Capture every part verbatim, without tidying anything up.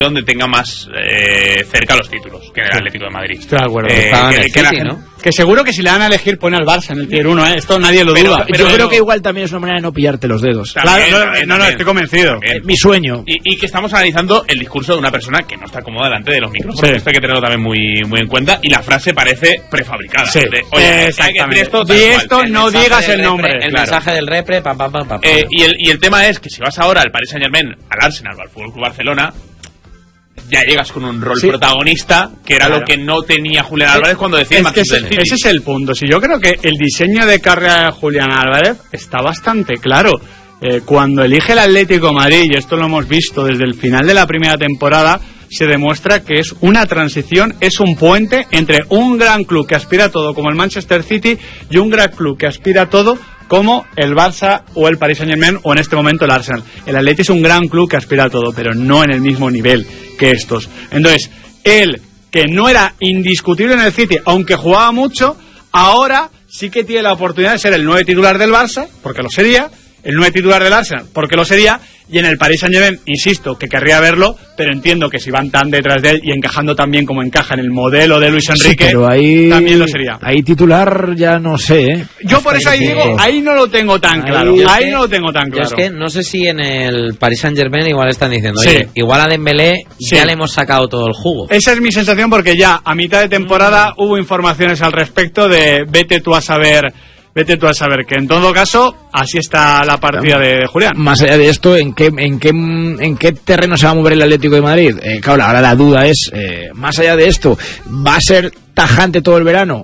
donde tenga más eh, cerca los títulos que en el Atlético de Madrid. Estoy de acuerdo. Eh, Estaban en que, el que, City, la, ¿no? Que seguro que si le dan a elegir pone al Barça en el tier uno, ¿eh? Esto nadie lo Pero- duda. pero- Yo creo que igual también es una manera de no pillarte los dedos. También, Claro, no, también, no, no, también. estoy convencido. También. Eh, mi sueño. Y, y que estamos analizando el discurso de una persona que no está cómoda delante de los micrófonos. Sí. Esto hay que tenerlo también muy, muy en cuenta. Y la frase parece prefabricada. Sí, De, Oye, hay que exactamente. decir esto, tal Di cual. esto, El no mensaje digas del el nombre. repre, El claro. mensaje del repre, pa, pa, pa, pa, pa. Eh, y, el, y el tema es que si vas ahora al Paris Saint-Germain, al Arsenal o al Fútbol Club Barcelona, ya llegas con un rol Sí. protagonista, que era Claro. lo que no tenía Julián Álvarez cuando decía Es que ese, Manchester City. ese es el punto. Si yo creo que el diseño de carrera de Julián Álvarez está bastante claro. Eh, cuando elige el Atlético de Madrid, y esto lo hemos visto desde el final de la primera temporada, se demuestra que es una transición, es un puente entre un gran club que aspira a todo como el Manchester City y un gran club que aspira a todo como el Barça o el Paris Saint-Germain o en este momento el Arsenal. El Atleti es un gran club que aspira a todo, pero no en el mismo nivel que estos. Entonces, él, que no era indiscutible en el City, aunque jugaba mucho, ahora sí que tiene la oportunidad de ser el nueve titular del Barça, porque lo sería, el nueve titular del Arsenal, porque lo sería, y en el Paris Saint-Germain, insisto, que querría verlo, pero entiendo que si van tan detrás de él y encajando tan bien como encaja en el modelo de Luis Enrique, Sí, pero ahí, también lo sería. Ahí titular ya no sé, ¿eh? Yo por eso ahí digo, ahí no lo tengo tan Ahí claro, Yo es ahí que- no lo tengo tan Yo claro. es que no sé si en el Paris Saint-Germain igual están diciendo, Sí. oye, igual a Dembélé Sí. ya le hemos sacado todo el jugo. Esa es mi sensación porque ya a mitad de temporada hubo informaciones al respecto de vete tú a saber, vete tú a saber que en todo caso así está la partida de, de Julián. Más allá de esto, ¿en qué, en qué, en qué terreno se va a mover el Atlético de Madrid? Eh, claro, ahora la duda es, eh, más allá de esto, ¿va a ser tajante todo el verano?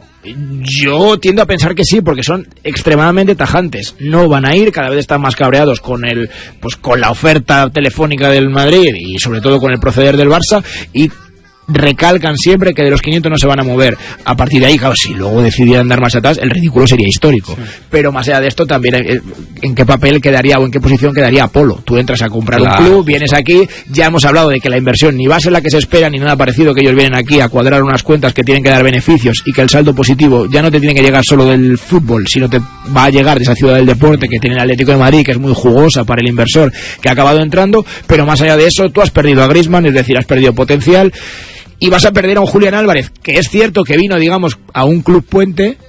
Yo tiendo a pensar que sí, porque son extremadamente tajantes. No van a ir, cada vez están más cabreados con el, pues con la oferta telefónica del Madrid y sobre todo con el proceder del Barça, y recalcan siempre que de los quinientos no se van a mover. A partir de ahí, claro, si luego decidieran dar marcha atrás, el ridículo sería histórico. Sí. Pero más allá de esto, también eh, en qué papel quedaría o en qué posición quedaría Apolo. Tú entras a comprar claro. un club, vienes aquí, ya hemos hablado de que la inversión ni va a ser la que se espera ni nada parecido, que ellos vienen aquí a cuadrar unas cuentas que tienen que dar beneficios y que el saldo positivo ya no te tiene que llegar solo del fútbol, sino te va a llegar de esa ciudad del deporte que tiene el Atlético de Madrid, que es muy jugosa para el inversor que ha acabado entrando. Pero más allá de eso, tú has perdido a Griezmann, es decir, has perdido potencial. Y vas a perder a un Julián Álvarez, que es cierto que vino, digamos, a un club puente,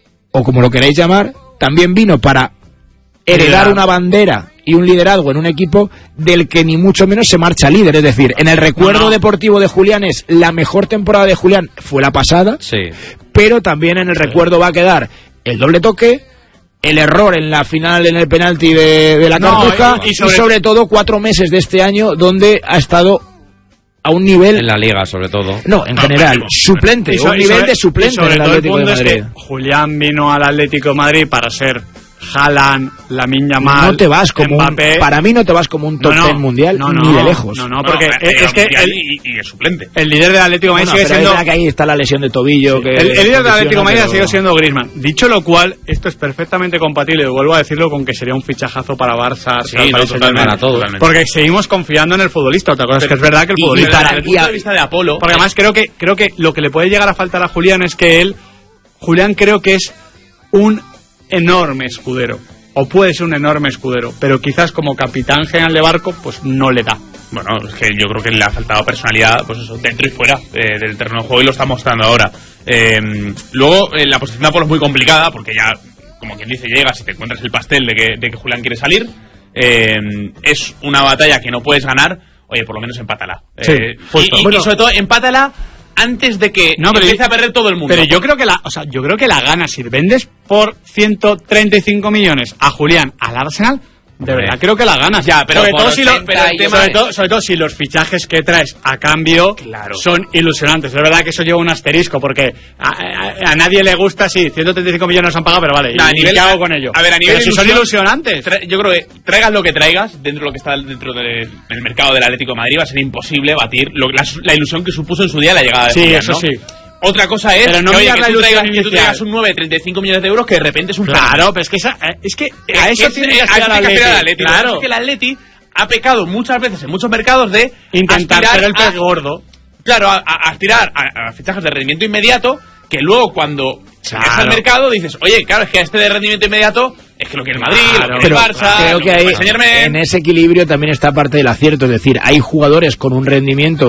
o como lo queráis llamar, también vino para heredar una bandera y un liderazgo en un equipo del que ni mucho menos se marcha líder. Es decir, en el recuerdo no, no. deportivo de Julián es la mejor temporada de Julián fue la pasada, sí. pero también en el sí. recuerdo va a quedar el doble toque, el error en la final en el penalti de, de la no, Cartuja y, y, sobre... y sobre todo cuatro meses de este año donde ha estado a un nivel... En la Liga, sobre todo. No, en general, no, suplente, sobre, un nivel sobre, de suplente sobre en el Atlético de Madrid. Es que Julián vino al Atlético de Madrid para ser Haaland, Lamine Yamal, no te vas como Mbappé. Un, para mí no te vas como un top no, no, ten mundial no, no, ni de lejos. No, no, porque no, es, es que el, y, y el suplente. El líder del Atlético de Madrid bueno, sigue pero siendo que ahí está la lesión de tobillo. Sí, que el, el líder del Atlético de Madrid pero... sigue siendo Griezmann. Dicho lo cual, esto es perfectamente compatible, vuelvo a decirlo, con que sería un fichajazo para Barça, sí, para no, totalmente, para todos. Porque seguimos confiando en el futbolista. Otra cosa es que es verdad que el y, futbolista. Y para, desde el punto de vista de Apolo. Porque además creo que creo que lo que le puede llegar a faltar a Julián es que él, Julián creo que es un enorme escudero. O puede ser un enorme escudero, pero quizás como capitán general de barco, pues no le da. Bueno, es que yo creo que le ha faltado personalidad, pues eso, dentro y fuera eh, del terreno de juego, y lo está mostrando ahora. Eh, luego, eh, la posición de Apolo es muy complicada, porque ya, como quien dice, llegas y te encuentras el pastel de que, de que Julián quiere salir. Eh, es una batalla que no puedes ganar, oye, por lo menos empátala. Sí, eh, justo. Y, y, bueno, y sobre todo, empátala antes de que no, empiece yo, a perder todo el mundo. Pero yo creo que la, o sea, yo creo que la ganas si vendes por ciento treinta y cinco millones a Julián al Arsenal. De verdad, creo que la ganas. Ya, pero sobre, todo si, lo, pero el tema sobre, todo, sobre todo si los fichajes que traes a cambio claro. son ilusionantes. Es verdad que eso lleva un asterisco, porque a, a, a nadie le gusta, sí, ciento treinta y cinco millones nos han pagado, pero vale, no, y, a nivel, ¿qué hago con ello? A ver, a nivel pero si son ilusionantes. Tra- yo creo que traigas lo que traigas, dentro de lo que está dentro del de, mercado del Atlético de Madrid, va a ser imposible batir lo, la, la ilusión que supuso en su día la llegada de Sí, Julián, eso ¿no? sí. Otra cosa es pero no que, oye, que, la tú traigas, que tú inicial. traigas un nueve de treinta y cinco millones de euros que de repente es un Claro, fenómeno. pero es que, esa, es que a eso es, tiene que a aspirar eso el Atleti. Atleti. Claro. Es que el Atleti ha pecado muchas veces en muchos mercados de intentar ser el pez gordo. Claro, a, a aspirar a, a fichajes de rendimiento inmediato, que luego cuando claro. llegas al mercado dices, oye, claro, es que este de rendimiento inmediato es que lo quiere el Madrid, claro, lo quiere el Barça, creo lo que quiere hay, el Saint-Germain. En ese equilibrio también está parte del acierto, es decir, hay jugadores con un rendimiento